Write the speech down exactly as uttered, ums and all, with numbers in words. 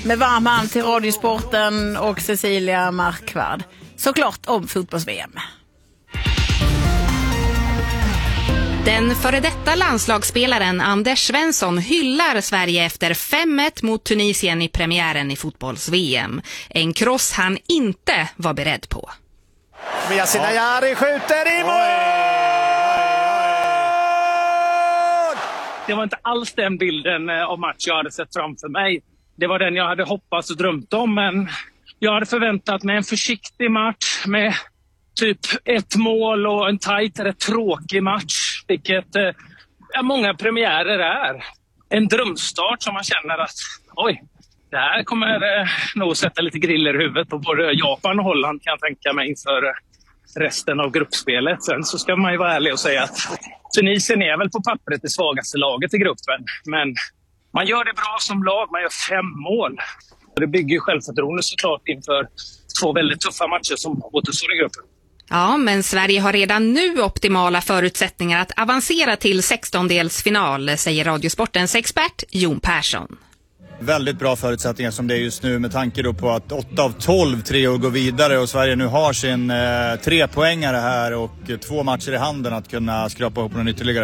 Med varm hand till Radiosporten och Cecilia Markvard. Såklart om fotbolls-V M. Den före detta landslagsspelaren Anders Svensson hyllar Sverige efter fem ett mot Tunisien i premiären i fotbolls-V M. En kross han inte var beredd på. Yasin Ayari skjuter i mål! Det var inte alls den bilden av match jag hade sett framför mig. Det var den jag hade hoppats och drömt om, men jag hade förväntat mig en försiktig match med typ ett mål och en tajt, rätt tråkig match. Vilket eh, många premiärer är. En drömstart som man känner att oj, det här kommer eh, nog sätta lite griller i huvudet på både Japan och Holland, kan jag tänka mig, inför eh, resten av gruppspelet. Sen så ska man ju vara ärlig och säga att Tunisien är väl på pappret det svagaste laget i gruppen. Men man gör det bra som lag, man gör fem mål. Det bygger ju självförtroende såklart inför två väldigt tuffa matcher som återstår i gruppen. Ja, men Sverige har redan nu optimala förutsättningar att avancera till sextondelsfinal, säger Radiosportens expert Jon Persson. Väldigt bra förutsättningar som det är just nu med tanke då på att åtta av tolv treor går vidare och Sverige nu har sin eh, tre poängare här och två matcher i handen att kunna skrapa upp någon ytterligare.